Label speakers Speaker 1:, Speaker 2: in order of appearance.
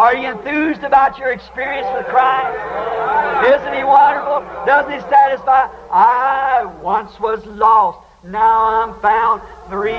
Speaker 1: Are you enthused about your experience with Christ? Isn't He wonderful? Doesn't He satisfy? I once was lost, now I'm found.